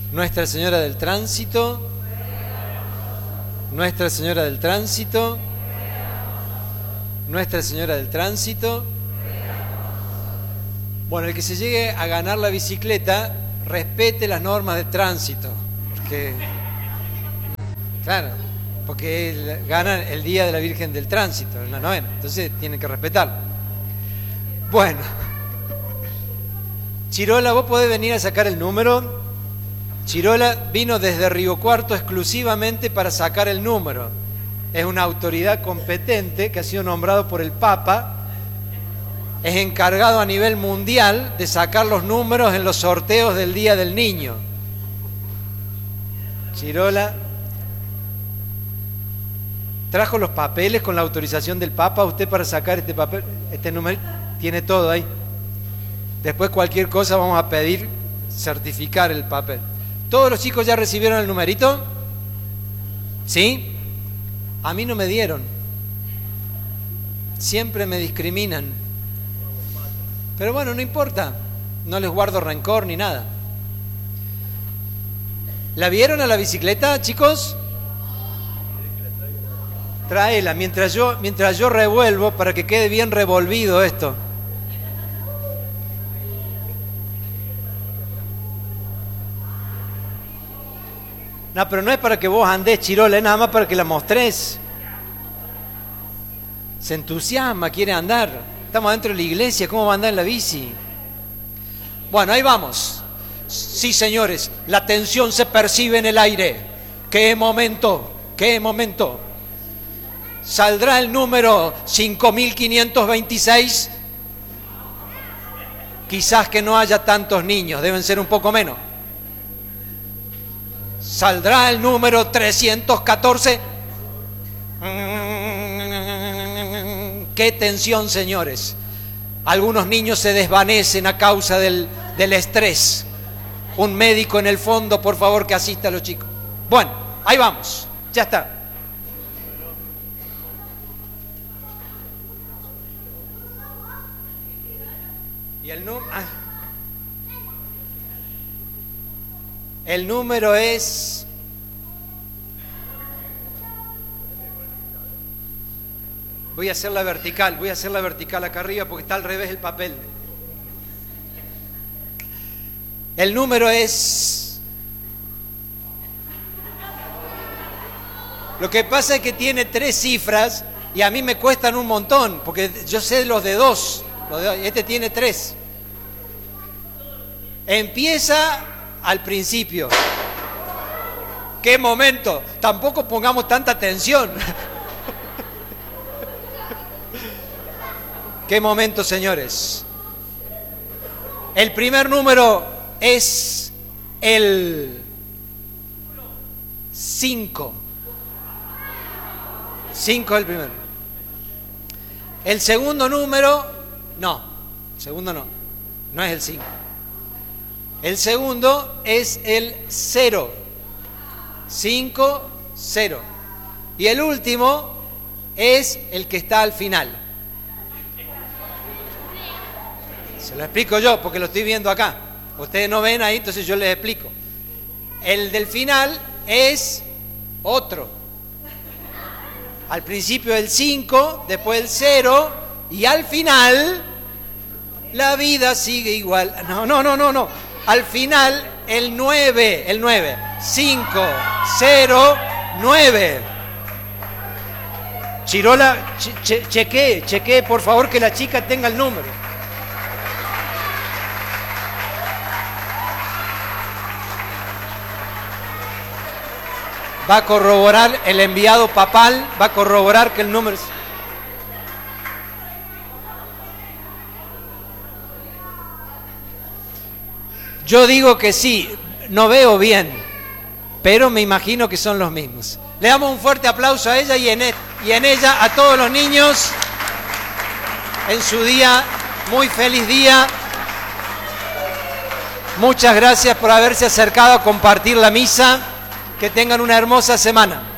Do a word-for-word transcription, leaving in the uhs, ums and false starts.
Nuestra Señora del Tránsito, Nuestra Señora del Tránsito, Nuestra Señora del Tránsito. Bueno, el que se llegue a ganar la bicicleta, respete las normas de tránsito, porque, claro, porque ganan el Día de la Virgen del Tránsito, en la novena, entonces tienen que respetarlo. Bueno, Chirola, vos podés venir a sacar el número. Chirola vino desde Río Cuarto exclusivamente para sacar el número. Es una autoridad competente que ha sido nombrado por el Papa. Es encargado a nivel mundial de sacar los números en los sorteos del Día del Niño. Chirola trajo los papeles con la autorización del Papa. Usted para sacar este papel, este número, tiene todo ahí. Después cualquier cosa vamos a pedir certificar el papel. ¿Todos los chicos ya recibieron el numerito? ¿Sí? A mí no me dieron. Siempre me discriminan. Pero bueno, no importa. No les guardo rencor ni nada. ¿La vieron a la bicicleta, chicos? Tráela, mientras yo, mientras yo revuelvo para que quede bien revolvido esto. No, pero no es para que vos andés, Chirola, es nada más para que la mostres. Se entusiasma, quiere andar. Estamos dentro de la iglesia, ¿cómo va a andar en la bici? Bueno, ahí vamos. Sí, señores, la tensión se percibe en el aire. ¡Qué momento! ¡Qué momento! ¿Saldrá el número cinco mil quinientos veintiséis? Quizás que no haya tantos niños, deben ser un poco menos. ¿Saldrá el número trescientos catorce? ¡Qué tensión, señores! Algunos niños se desvanecen a causa del, del estrés. Un médico en el fondo, por favor, que asista a los chicos. Bueno, ahí vamos. Ya está. Y el número... Ah. El número es... Voy a hacerla vertical, voy a hacerla vertical acá arriba porque está al revés el papel. El número es... Lo que pasa es que tiene tres cifras y a mí me cuestan un montón, porque yo sé los de dos, los de... este tiene tres. Empieza... al principio. ¡Qué momento! Tampoco pongamos tanta tensión. ¡Qué momento, señores! El primer número es el cinco. cinco es el primero. El segundo número, no. El segundo no. No es el cinco. El segundo es el cero. cinco, cero. Y el último es el que está al final. Se lo explico yo porque lo estoy viendo acá. Ustedes no ven ahí, entonces yo les explico. El del final es otro. Al principio el cinco, después el cero y al final la vida sigue igual. No, no, no, no, no. Al final, el nueve, el nueve, cinco, cero, nueve. Chirola, che, che, chequee, chequee, por favor, que la chica tenga el número. Va a corroborar el enviado papal, va a corroborar que el número... Yo digo que sí, no veo bien, pero me imagino que son los mismos. Le damos un fuerte aplauso a ella y en, y en ella a todos los niños en su día, muy feliz día. Muchas gracias por haberse acercado a compartir la misa. Que tengan una hermosa semana.